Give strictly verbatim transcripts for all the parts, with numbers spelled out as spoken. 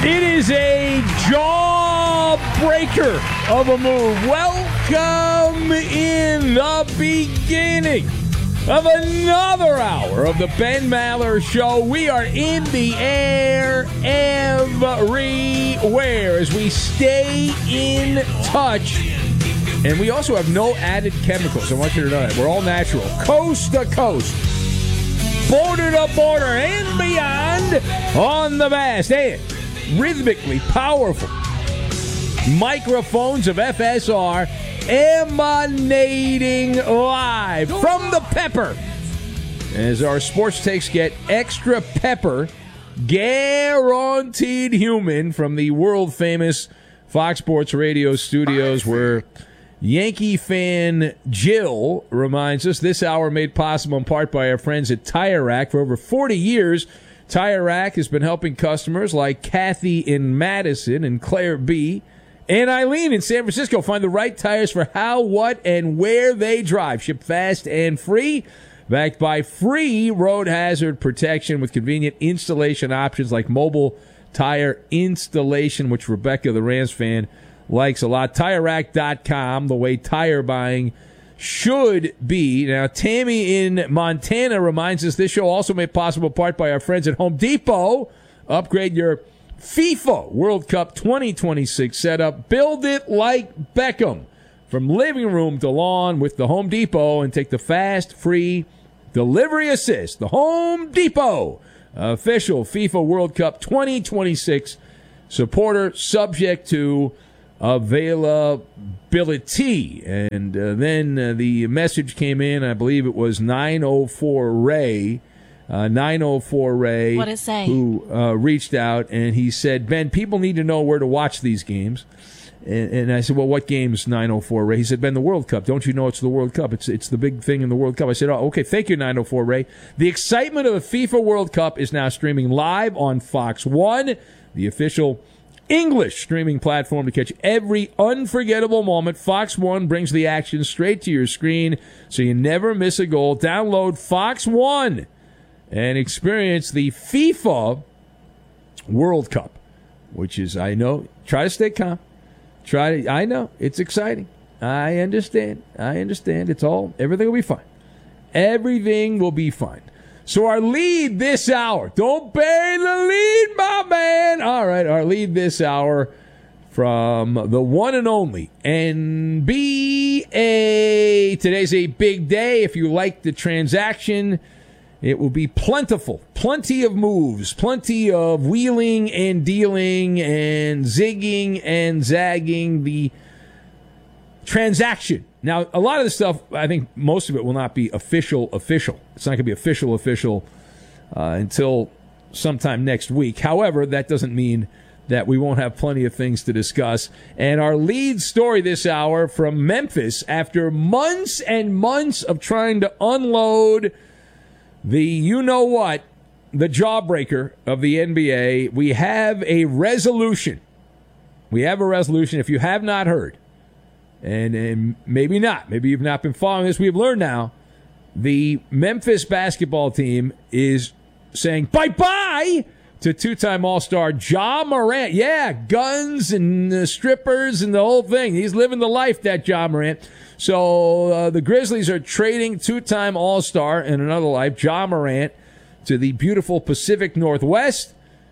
It is a jawbreaker of a move. Welcome in the beginning of another hour of the Ben Maller Show. We are in the air everywhere as we stay in touch. And we also have no added chemicals. I want you to know that. We're all natural. Coast to coast. Border to border and beyond on the vast and rhythmically powerful microphones of F S R emanating live from the pepper as our sports takes get extra pepper, guaranteed human, from the world famous Fox Sports Radio studios, where Yankee fan Jill reminds us this hour made possible in part by our friends at Tire Rack. For over forty years, Tire Rack has been helping customers like Kathy in Madison and Claire B. and Eileen in San Francisco find the right tires for how, what, and where they drive. Shipped fast and free, backed by free road hazard protection with convenient installation options like mobile tire installation, which Rebecca, the Rams fan, likes a lot. Tire Rack dot com, the way tire buying should be. Now, Tammy in Montana reminds us this show also made possible in part by our friends at Home Depot. Upgrade your FIFA World Cup twenty twenty-six setup. Build it like Beckham, from living room to lawn with the Home Depot, and take the fast, free delivery assist. The Home Depot official FIFA World Cup twenty twenty-six supporter, subject to availability. And uh, then uh, the message came in, I believe it was nine oh four Ray, uh, nine oh four Ray, what it say? who uh, reached out, and he said, Ben, people need to know where to watch these games. And, and I said, well, what game's nine oh four Ray? He said, Ben, the World Cup. Don't you know it's the World Cup? It's it's the big thing in the World Cup. I said, oh, okay, thank you, nine oh four Ray. The excitement of the FIFA World Cup is now streaming live on Fox One, the official English streaming platform to catch every unforgettable moment. Fox One brings the action straight to your screen so you never miss a goal. Download Fox One and experience the FIFA World Cup, which is, I know, try to stay calm. Try to, I know, it's exciting. I understand. I understand. It's all, everything will be fine. Everything will be fine. So our lead this hour, don't bury the lead, my man. All right, our lead this hour from the one and only N B A. Today's a big day. If you like the transaction, it will be plentiful. Plenty of moves, plenty of wheeling and dealing and zigging and zagging. The transaction. Now, a lot of this stuff, I think most of it will not be official, official. It's not going to be official, official uh, until sometime next week. However, that doesn't mean that we won't have plenty of things to discuss. And our lead story this hour from Memphis, after months and months of trying to unload the you-know-what, the jawbreaker of the N B A, we have a resolution. We have a resolution. If you have not heard, And, and maybe not. Maybe you've not been following this. We've learned now the Memphis basketball team is saying bye-bye to two-time All-Star Ja Morant. Yeah, guns and uh, strippers and the whole thing. He's living the life, that Ja Morant. So uh, the Grizzlies are trading two-time All-Star in another life, Ja Morant, to the beautiful Pacific Northwest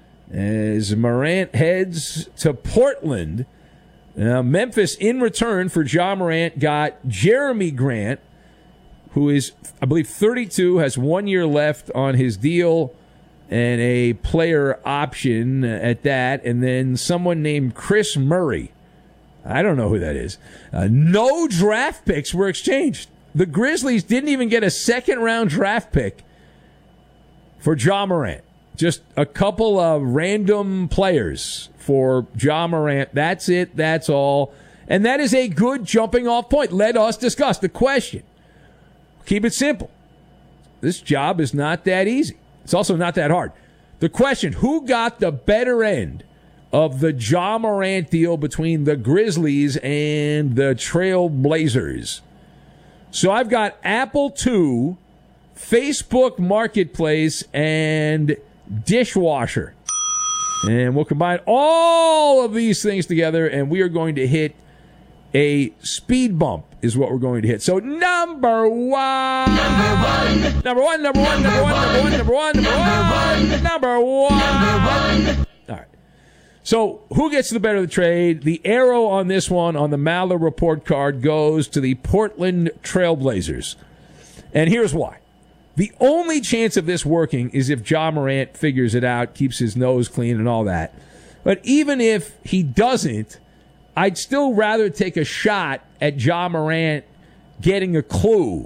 as Morant heads to Portland. Now, Memphis, in return for Ja Morant, got Jeremy Grant, who is, I believe, thirty-two, has one year left on his deal, and a player option at that, and then someone named Chris Murray. I don't know who that is. Uh, no draft picks were exchanged. The Grizzlies didn't even get a second-round draft pick for Ja Morant. Just a couple of random players for Ja Morant. That's it. That's all. And that is a good jumping off point. Let us discuss the question. Keep it simple. This job is not that easy. It's also not that hard. The question, who got the better end of the Ja Morant deal between the Grizzlies and the Trail Blazers? So I've got Apple two, Facebook Marketplace, and Dishwasher. And we'll combine all of these things together, and we are going to hit a speed bump is what we're going to hit. So number one. Number one. Number one, number one, number one, number one, number one, number one, number one. All right. So who gets the better of the trade? The arrow on this one on the Maller report card goes to the Portland Trailblazers. And here's why. The only chance of this working is if Ja Morant figures it out, keeps his nose clean and all that. But even if he doesn't, I'd still rather take a shot at Ja Morant getting a clue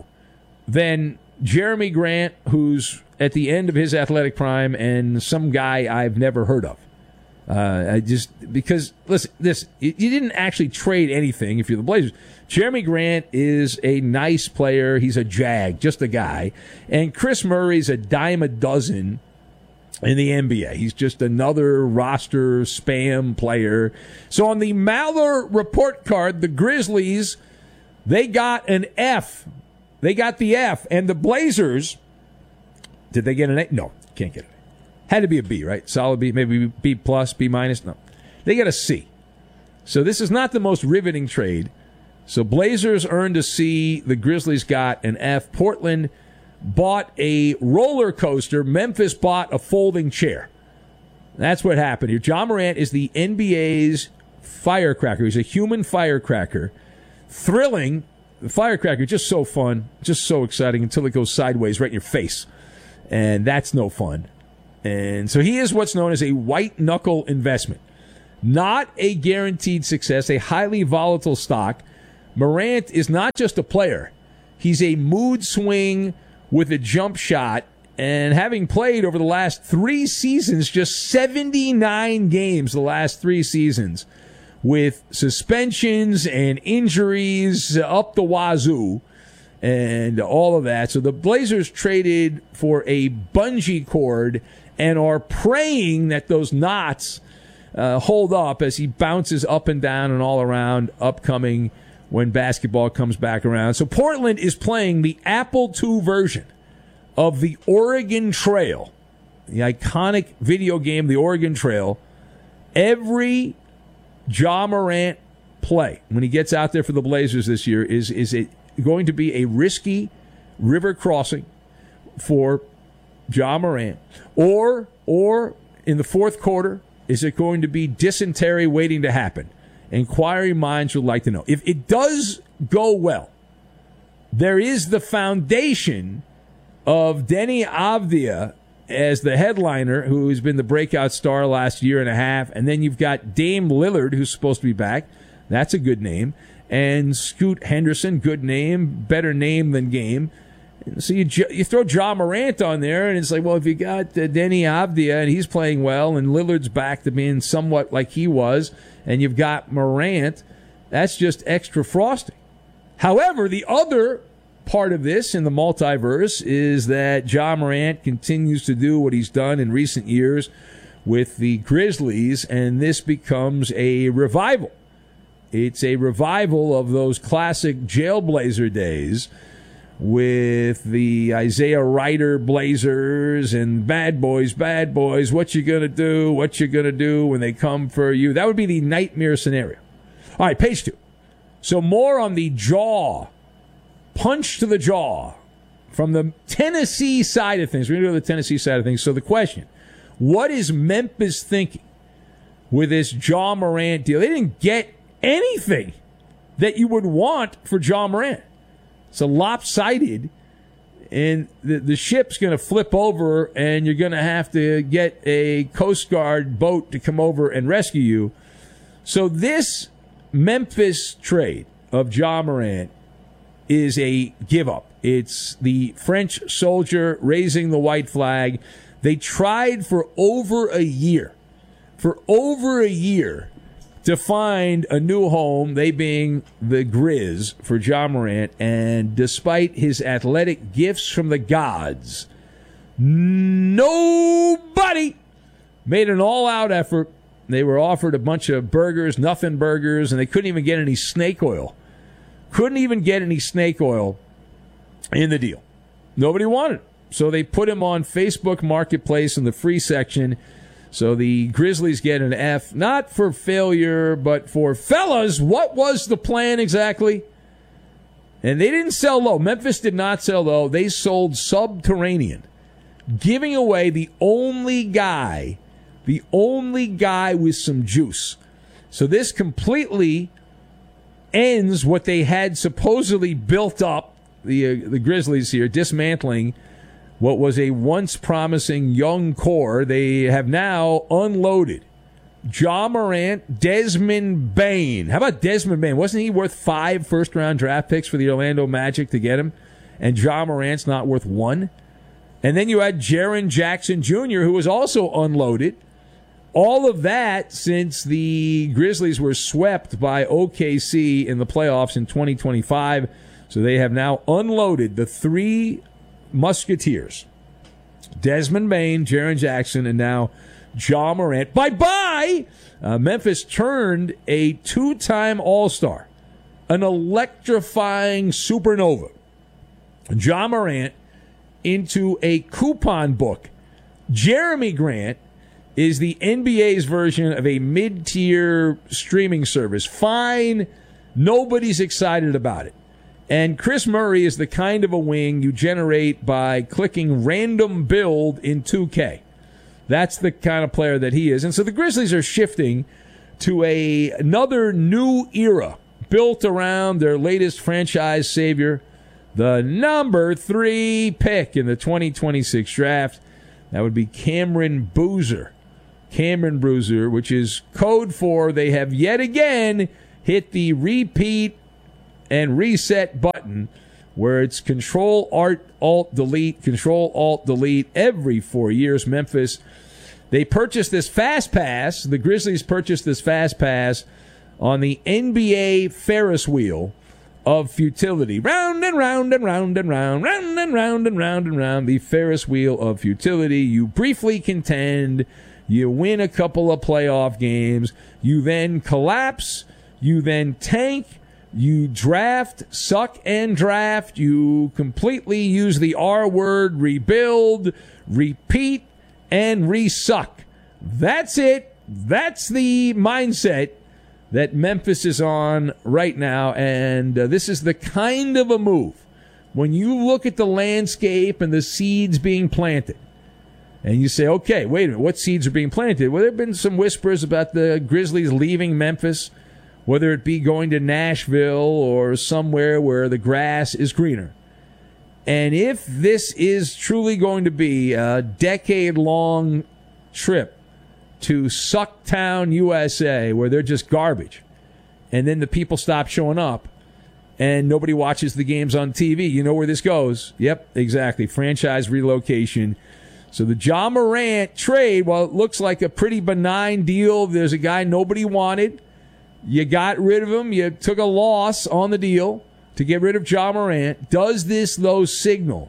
than Jeremy Grant, who's at the end of his athletic prime, and some guy I've never heard of. Uh, I just because listen, this you didn't actually trade anything if you're the Blazers. Jeremy Grant is a nice player. He's a jag, just a guy. And Chris Murray's a dime a dozen in the N B A. He's just another roster spam player. So on the Maller report card, the Grizzlies, they got an F. They got the F. And the Blazers, did they get an A? No, can't get it. Had to be a B, right? Solid B, maybe B plus, B minus. No. They got a C. So this is not the most riveting trade. So Blazers earned a C. The Grizzlies got an F. Portland bought a roller coaster. Memphis bought a folding chair. That's what happened here. Ja Morant is the N B A's firecracker. He's a human firecracker. Thrilling. The firecracker, just so fun. Just so exciting until it goes sideways right in your face. And that's no fun. And so he is what's known as a white-knuckle investment. Not a guaranteed success, a highly volatile stock. Morant is not just a player. He's a mood swing with a jump shot. And having played over the last three seasons, just seventy-nine games the last three seasons, with suspensions and injuries up the wazoo and all of that. So the Blazers traded for a bungee cord and are praying that those knots uh, hold up as he bounces up and down and all around upcoming when basketball comes back around. So Portland is playing the Apple two version of the Oregon Trail, the iconic video game, the Oregon Trail. Every Ja Morant play when he gets out there for the Blazers this year is, is it going to be a risky river crossing for Ja Morant, or or in the fourth quarter, is it going to be dysentery waiting to happen? Inquiring minds would like to know. If it does go well, there is the foundation of Deni Avdija as the headliner, who has been the breakout star last year and a half, and then you've got Dame Lillard, who's supposed to be back. That's a good name. And Scoot Henderson, good name, better name than game. So you you throw Ja Morant on there, and it's like, well, if you got uh, Deni Avdija, and he's playing well, and Lillard's back to being somewhat like he was, and you've got Morant, that's just extra frosting. However, the other part of this in the multiverse is that Ja Morant continues to do what he's done in recent years with the Grizzlies, and this becomes a revival. It's a revival of those classic Jailblazer days with the Isaiah Ryder Blazers and bad boys, bad boys, what you going to do, what you going to do when they come for you. That would be the nightmare scenario. All right, page two. So more on the jaw, punch to the jaw from the Tennessee side of things. We're going to go to the Tennessee side of things. So the question, what is Memphis thinking with this Ja Morant deal? They didn't get anything that you would want for Ja Morant. It's a lopsided, and the, the ship's going to flip over, and you're going to have to get a Coast Guard boat to come over and rescue you. So this Memphis trade of Ja Morant is a give-up. It's the French soldier raising the white flag. They tried for over a year, for over a year, to find a new home, they being the Grizz, for Ja Morant. And despite his athletic gifts from the gods, nobody made an all-out effort. They were offered a bunch of burgers, nothing burgers, and they couldn't even get any snake oil. Couldn't even get any snake oil in the deal. Nobody wanted it. So they put him on Facebook Marketplace in the free section. So the Grizzlies get an F, not for failure, but for, fellas, what was the plan exactly? And they didn't sell low. Memphis did not sell low. They sold subterranean, giving away the only guy, the only guy with some juice. So this completely ends what they had supposedly built up, the uh, the Grizzlies here, dismantling what was a once promising young core. They have now unloaded Ja Morant, Desmond Bane. How about Desmond Bane? Wasn't he worth five first-round draft picks for the Orlando Magic to get him? And Ja Morant's not worth one? And then you had Jaren Jackson Junior, who was also unloaded. All of that since the Grizzlies were swept by O K C in the playoffs in twenty twenty-five. So they have now unloaded the three Musketeers. Desmond Bane, Jaren Jackson, and now Ja Morant. Bye-bye! Uh, Memphis turned a two-time All-Star, an electrifying supernova, Ja Morant, into a coupon book. Jeremy Grant is the N B A's version of a mid-tier streaming service. Fine, nobody's excited about it. And Chris Murray is the kind of a wing you generate by clicking random build in two K. That's the kind of player that he is. And so the Grizzlies are shifting to a, another new era built around their latest franchise savior, the number three pick in the twenty twenty-six draft. That would be Cameron Boozer. Cameron Boozer, which is code for they have yet again hit the repeat and reset button where it's Control Alt Alt Delete, Control Alt Delete every four years. Memphis, they purchased this Fast Pass. The Grizzlies purchased this Fast Pass on the N B A Ferris wheel of futility. Round and round and round and round, round and round and round and round, the Ferris wheel of futility. You briefly contend. You win a couple of playoff games. You then collapse. You then tank. You draft, suck and draft. You completely use the R word, rebuild, repeat, and resuck. That's it. That's the mindset that Memphis is on right now. And uh, this is the kind of a move, when you look at the landscape and the seeds being planted, and you say, okay, wait a minute, what seeds are being planted? Well, there have been some whispers about the Grizzlies leaving Memphis, whether it be going to Nashville or somewhere where the grass is greener. And if this is truly going to be a decade-long trip to Sucktown, U S A, where they're just garbage, and then the people stop showing up, and nobody watches the games on T V, you know where this goes. Yep, exactly. Franchise relocation. So the Ja Morant trade, well, it looks like a pretty benign deal. There's a guy nobody wanted. You got rid of him. You took a loss on the deal to get rid of Ja Morant. Does this, though, signal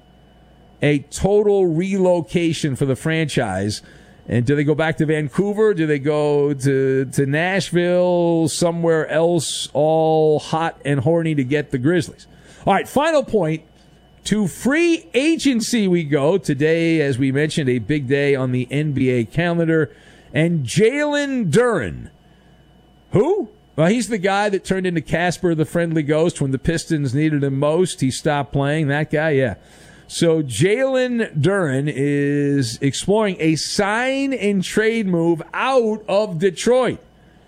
a total relocation for the franchise? And do they go back to Vancouver? Do they go to, to Nashville, somewhere else, all hot and horny to get the Grizzlies? All right, final point. To free agency we go. Today, as we mentioned, a big day on the N B A calendar. And Jalen Duren. Who? Well, he's the guy that turned into Casper the Friendly Ghost when the Pistons needed him most. He stopped playing. That guy, yeah. So Jalen Duren is exploring a sign and trade move out of Detroit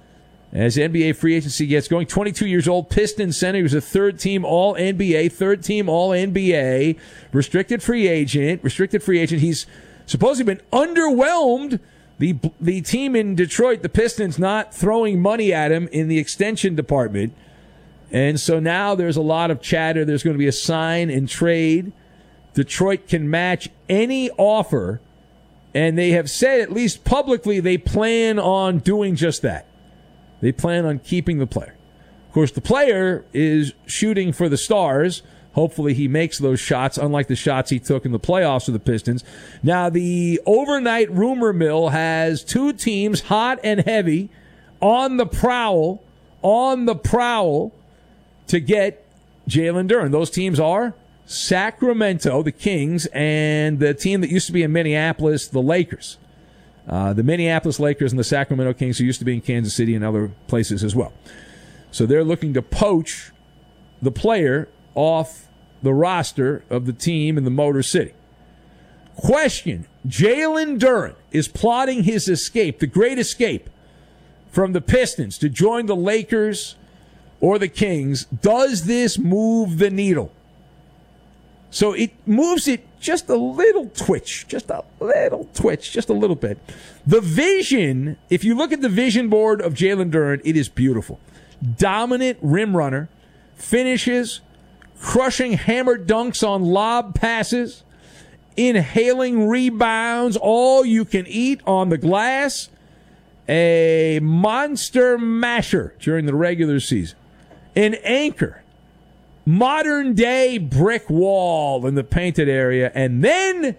as N B A free agency gets going. twenty-two years old, Pistons center. He was a third-team All-N B A, third-team All-N B A, restricted free agent, restricted free agent. He's supposedly been underwhelmed. The the team in Detroit, the Pistons, not throwing money at him in the extension department. And so now there's a lot of chatter. There's going to be a sign and trade. Detroit can match any offer, and they have said, at least publicly, they plan on doing just that. They plan on keeping the player. Of course, the player is shooting for the stars. Hopefully he makes those shots, unlike the shots he took in the playoffs with the Pistons. Now, the overnight rumor mill has two teams, hot and heavy, on the prowl, on the prowl to get Jalen Duren. Those teams are Sacramento, the Kings, and the team that used to be in Minneapolis, the Lakers. Uh, the Minneapolis Lakers and the Sacramento Kings, who used to be in Kansas City and other places as well. So they're looking to poach the player off the roster of the team in the Motor City. Question: Jalen Duren is plotting his escape, the great escape, from the Pistons to join the Lakers or the Kings. Does this move the needle? So it moves it just a little twitch, just a little twitch, just a little bit. The vision, if you look at the vision board of Jalen Duren, it is beautiful. Dominant rim runner, finishes, crushing hammer dunks on lob passes, inhaling rebounds, all you can eat on the glass. A monster masher during the regular season. An anchor. Modern-day brick wall in the painted area. And then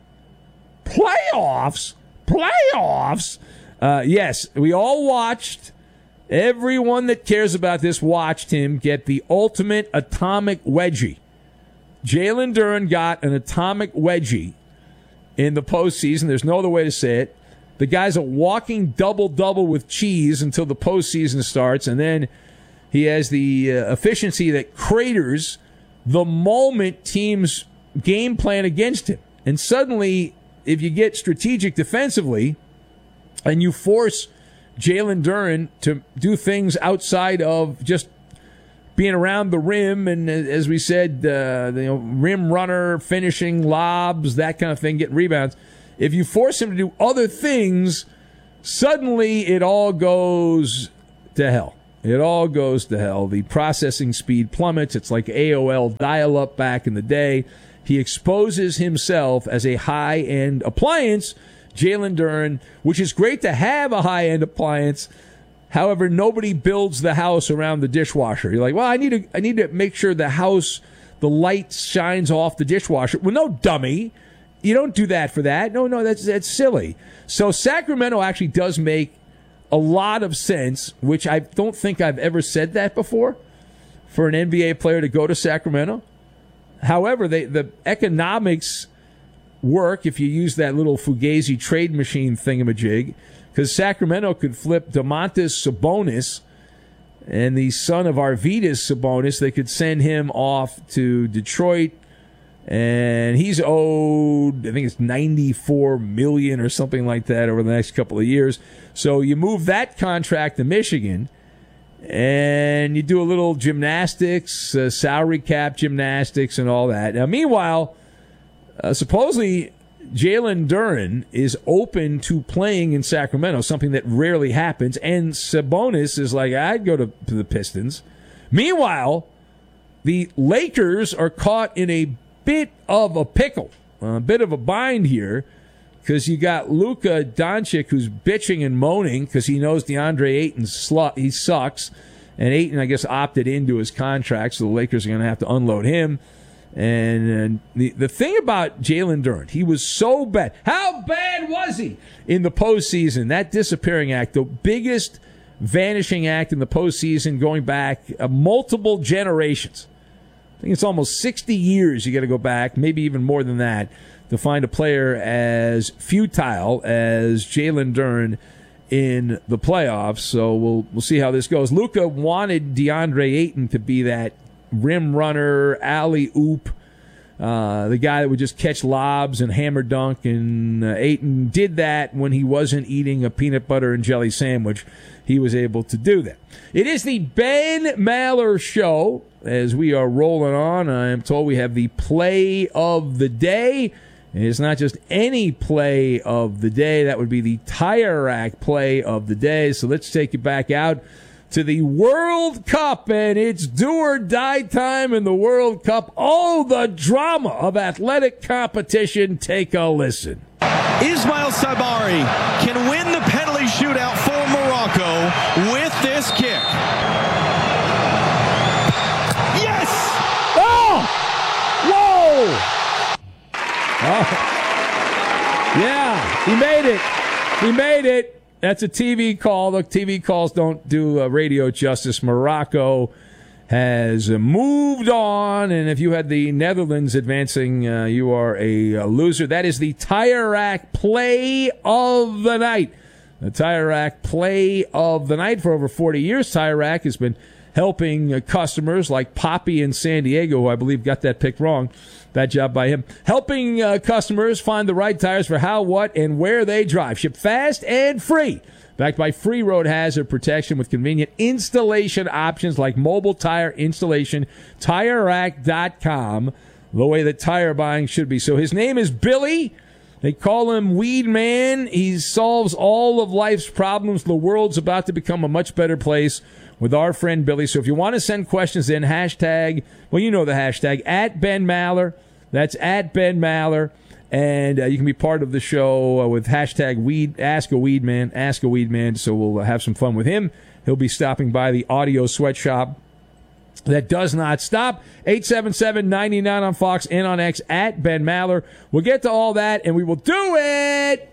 playoffs. Playoffs. Uh, yes, we all watched. Everyone that cares about this watched him get the ultimate atomic wedgie. Jalen Duren got an atomic wedgie in the postseason. There's no other way to say it. The guy's a walking double-double with cheese until the postseason starts, and then he has the uh, efficiency that craters the moment teams game plan against him. And suddenly, if you get strategic defensively and you force Jalen Duren to do things outside of just being around the rim and, as we said, uh, you know, rim runner, finishing lobs, that kind of thing, getting rebounds, if you force him to do other things, suddenly it all goes to hell. It all goes to hell. The processing speed plummets. It's like A O L dial-up back in the day. He exposes himself as a high-end appliance, Jalen Duren, which is great to have a high-end appliance. However, nobody builds the house around the dishwasher. You're like, well, I need to, I need to make sure the house, the light shines off the dishwasher. Well, no, dummy. You don't do that for that. No, no, that's that's silly. So Sacramento actually does make a lot of sense, which I don't think I've ever said that before, for an N B A player to go to Sacramento. However, they, the economics work if you use that little Fugazi trade machine thingamajig, because Sacramento could flip Domantas Sabonis, and the son of Arvydas Sabonis, they could send him off to Detroit, and he's owed, I think it's ninety-four million dollars or something like that over the next couple of years. So you move that contract to Michigan, and you do a little gymnastics, uh, salary cap gymnastics, and all that. Now, meanwhile, uh, supposedly Jalen Duren is open to playing in Sacramento, something that rarely happens, and Sabonis is like, I'd go to, to the Pistons. Meanwhile, the Lakers are caught in a bit of a pickle, a bit of a bind here, because you got Luka Doncic, who's bitching and moaning because he knows DeAndre Ayton slut, he sucks, and Ayton, I guess, opted into his contract, so the Lakers are going to have to unload him. And, and the the thing about Jalen Duren, he was so bad. How bad was he in the postseason? That disappearing act, the biggest vanishing act in the postseason, going back uh, multiple generations. I think it's almost sixty years you got to go back, maybe even more than that, to find a player as futile as Jalen Duren in the playoffs. So we'll we'll see how this goes. Luka wanted DeAndre Ayton to be that rim runner, alley-oop, uh, the guy that would just catch lobs and hammer dunk, and uh, Ayton did that when he wasn't eating a peanut butter and jelly sandwich. He was able to do that. It is the Ben Maller Show. As we are rolling on, I am told we have the play of the day. And it's not just any play of the day. That would be the tire rack play of the day. So let's take you back out to the World Cup, and it's do or die time in the World Cup. Oh, the drama of athletic competition. Take a listen. Ismail Sabari can win the penalty shootout for Morocco with this kick. Yes! Oh! Whoa! Oh. Yeah, he made it. He made it. That's a T V call. Look, T V calls don't do uh, radio justice. Morocco has moved on, and if you had the Netherlands advancing, uh, you are a, a loser. That is the Tire Rack Play of the Night. The Tire Rack Play of the Night. For over forty years, Tire Rack has been helping uh, customers like Poppy in San Diego, who I believe got that pick wrong. Bad job by him. Helping uh, customers find the right tires for how, what, and where they drive. Ship fast and free. Backed by free road hazard protection with convenient installation options like mobile tire installation. Tire Rack dot com, the way that tire buying should be. So his name is Billy. They call him Weed Man. He solves all of life's problems. The world's about to become a much better place with our friend Billy. So if you want to send questions in, hashtag, well, you know the hashtag, at Ben Maller. That's at Ben Maller. And uh, you can be part of the show uh, with hashtag weed, Ask a Weed Man, Ask a Weed Man. So we'll uh, have some fun with him. He'll be stopping by the audio sweatshop that does not stop. eight seven seven, nine nine on Fox and on X at Ben Maller. We'll get to all that, and we will do it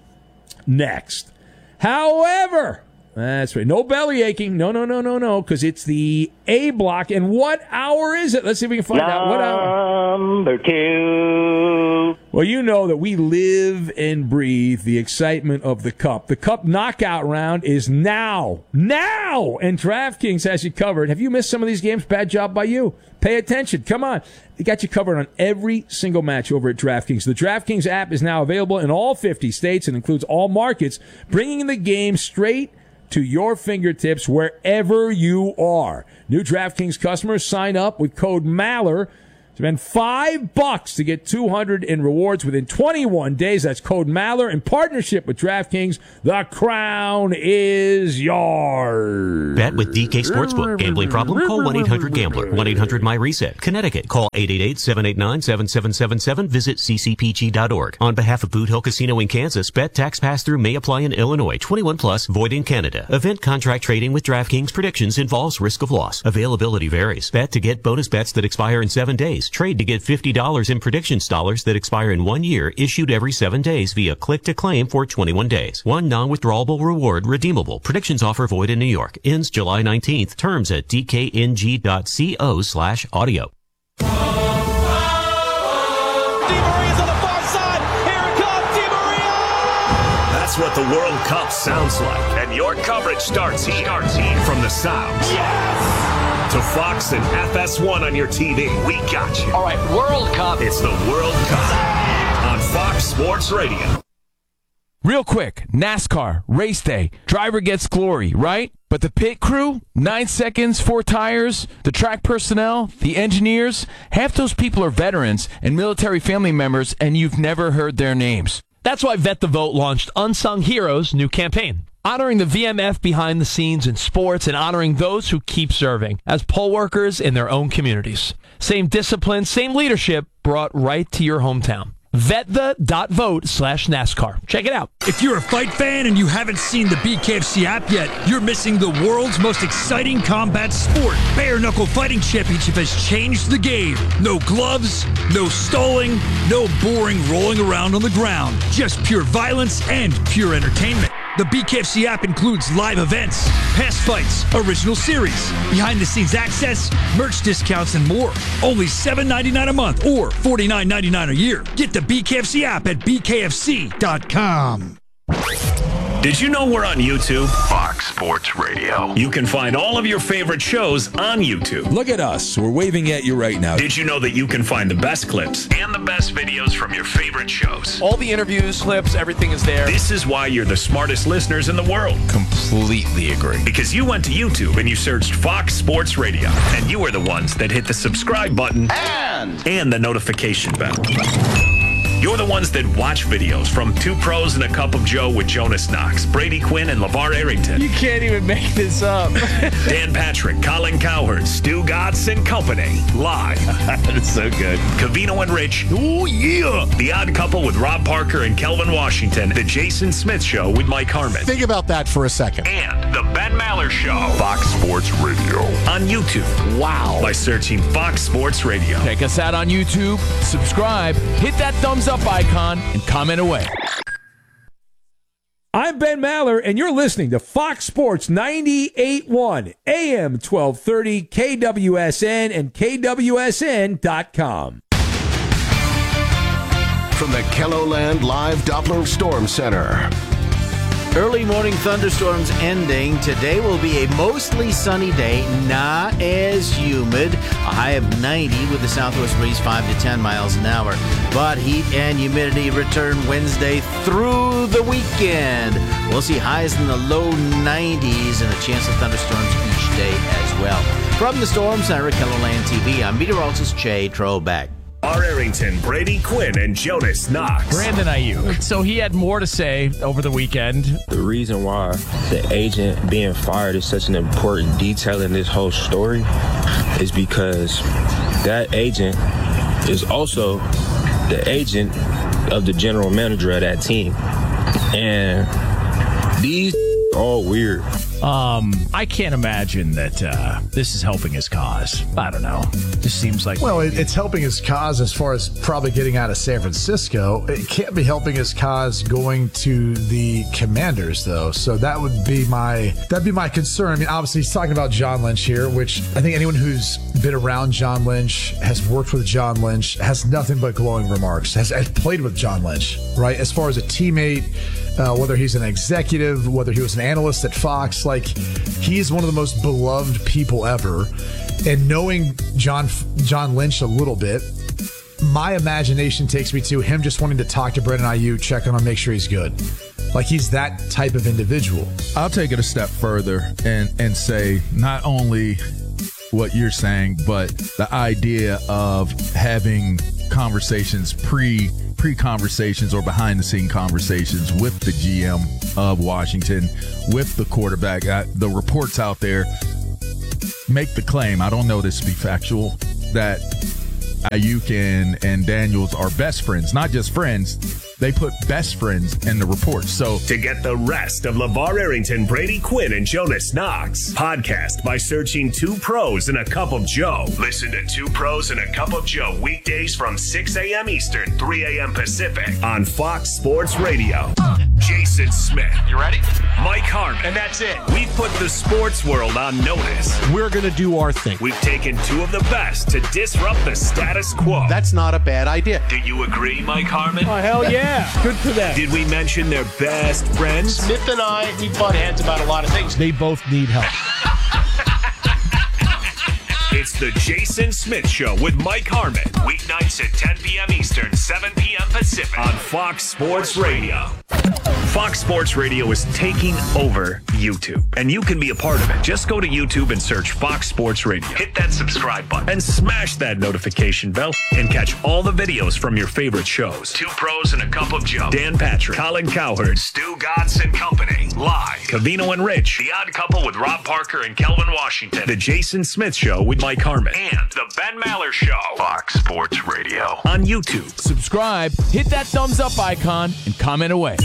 next. However, that's right. No belly aching. No, no, no, no, no, because it's the A block. And what hour is it? Let's see if we can find Number out. What hour? Number two. Well, you know that we live and breathe the excitement of the Cup. The Cup knockout round is now. Now! And DraftKings has you covered. Have you missed some of these games? Bad job by you. Pay attention. Come on. They got you covered on every single match over at DraftKings. The DraftKings app is now available in all fifty states and includes all markets, bringing the game straight to your fingertips wherever you are. New DraftKings customers sign up with code Maller. Spend five bucks to get two hundred in rewards within twenty-one days. That's code Maller in partnership with DraftKings. The crown is yours. Bet with D K Sportsbook. Gambling problem? Call one eight hundred gambler. one eight hundred my reset. Connecticut. Call eight eight eight, seven eight nine, seven seven seven seven. Visit c c p g dot org. On behalf of Boot Hill Casino in Kansas, bet tax pass-through may apply in Illinois. twenty-one plus, void in Canada. Event contract trading with DraftKings predictions involves risk of loss. Availability varies. Bet to get bonus bets that expire in seven days. Trade to get fifty dollars in predictions dollars that expire in one year, issued every seven days via click-to-claim for twenty-one days. One non-withdrawable reward redeemable. Predictions offer void in New York. Ends July nineteenth. Terms at d k n g dot co slash audio. Di Maria's on the far side. Here it comes, Di Maria! That's what the World Cup sounds like. And your coverage starts here. Starts here. From the sounds. Yes! To Fox and F S one on your T V. We got you. All right, World Cup. It's the World Cup on Fox Sports Radio. Real quick, NASCAR, race day, driver gets glory, right? But the pit crew, nine seconds, four tires, the track personnel, the engineers, half those people are veterans and military family members, and you've never heard their names. That's why Vet the Vote launched Unsung Heroes' new campaign, honoring the V M F behind the scenes in sports and honoring those who keep serving as poll workers in their own communities. Same discipline, same leadership brought right to your hometown. Vetthe.vote slash NASCAR. Check it out. If you're a fight fan and you haven't seen the B K F C app yet, you're missing the world's most exciting combat sport. Bare Knuckle Fighting Championship has changed the game. No gloves, no stalling, no boring rolling around on the ground. Just pure violence and pure entertainment. The B K F C app includes live events, past fights, original series, behind-the-scenes access, merch discounts, and more. Only seven ninety-nine a month or forty-nine ninety-nine a year. Get the B K F C app at b k f c dot com. Did you know we're on YouTube? Fox Sports Radio. You can find all of your favorite shows on YouTube. Look at us. We're waving at you right now. Did you know that you can find the best clips and the best videos from your favorite shows? All the interviews, clips, everything is there. This is why you're the smartest listeners in the world. Completely agree. Because you went to YouTube and you searched Fox Sports Radio, and you are the ones that hit the subscribe button And, and the notification bell. You're the ones that watch videos from Two Pros and a Cup of Joe with Jonas Knox, Brady Quinn, and LeVar Arrington. you can't even make this up. Dan Patrick, Colin Cowherd, Stu Gatz and Company. Live. That's so good. Cavino and Rich. Oh, yeah. The Odd Couple with Rob Parker and Kelvin Washington. The Jason Smith Show with Mike Harmon. Think about that for a second. And The Ben Maller Show. Fox Sports Radio. On YouTube. Wow. By searching Fox Sports Radio. Check us out on YouTube, subscribe, hit that thumbs up icon, and comment away. I'm Ben Maller, and you're listening to Fox Sports ninety-eight point one, A M twelve thirty, K W S N, and K W S N dot com. From the KELOLAND Live Doppler Storm Center. Early morning thunderstorms ending. Today will be a mostly sunny day, not as humid. A high of ninety with a southwest breeze five to ten miles an hour. But heat and humidity return Wednesday through the weekend. We'll see highs in the low nineties and a chance of thunderstorms each day as well. From the Storm Center at KELOLAND T V, I'm meteorologist Jay Trobeck. LeVar Arrington, Brady Quinn, and Jonas Knox. Brandon Ayuk. So he had more to say over the weekend. The reason why the agent being fired is such an important detail in this whole story is because that agent is also the agent of the general manager of that team. And these are all weird. Um, I can't imagine that uh, this is helping his cause. I don't know. Just seems like... Well, it, it's helping his cause as far as probably getting out of San Francisco. It can't be helping his cause going to the Commanders, though. So that would be my that'd be my concern. I mean, obviously, he's talking about John Lynch here, which I think anyone who's been around John Lynch, has worked with John Lynch, has nothing but glowing remarks, has, has played with John Lynch, right? As far as a teammate, uh, whether he's an executive, whether he was an analyst at Fox, like, he's one of the most beloved people ever. And knowing John John Lynch a little bit, my imagination takes me to him just wanting to talk to Brandon Ayuk, check on him, make sure he's good. Like, he's that type of individual. I'll take it a step further and, and say not only what you're saying, but the idea of having conversations pre pre-conversations or behind-the-scene conversations with the G M of Washington, with the quarterback. I, the reports out there make the claim, I don't know this to be factual, that Ayuk and, and Daniels are best friends. Not just friends, they put best friends in the report. So to get the rest of LeVar Arrington, Brady Quinn, and Jonas Knox, podcast by searching Two Pros and a Cup of Joe. Listen to Two Pros and a Cup of Joe weekdays from six a.m. Eastern, three a.m. Pacific on Fox Sports Radio. Jason Smith. You ready? Mike Harmon. And that's it. We've put the sports world on notice. We're going to do our thing. We've taken two of the best to disrupt the status quo. That's not a bad idea. Do you agree, Mike Harmon? Oh, hell yeah. Good for them. Did we mention their best friends? Smith and I, we butt heads about a lot of things. They both need help. It's the Jason Smith Show with Mike Harmon. Weeknights at ten p.m. Eastern, seven p.m. Pacific on Fox Sports Radio. Fox Sports Radio is taking over YouTube, and you can be a part of it. Just go to YouTube and search Fox Sports Radio. Hit that subscribe button and smash that notification bell and catch all the videos from your favorite shows. Two Pros and a Cup of Joe. Dan Patrick, Colin Cowherd, Stu Godson Company. Live. Cavino and Rich. The Odd Couple with Rob Parker and Kelvin Washington. The Jason Smith Show with Mike Harmon. And the Ben Maller Show. Fox Sports Radio. On YouTube. Subscribe, hit that thumbs up icon, and comment away.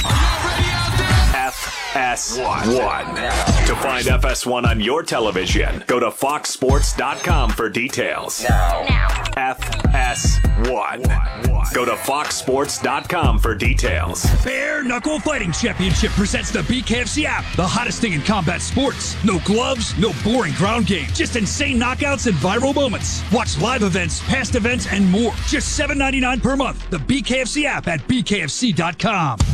F S one. To find F S one on your television, go to fox sports dot com for details. Now. Now. F S one. Go to fox sports dot com for details. Bare Knuckle Fighting Championship presents the B K F C app, the hottest thing in combat sports. No gloves, no boring ground game, just insane knockouts and viral moments. Watch live events, past events, and more. Just seven ninety-nine per month. The B K F C app at b k f c dot com.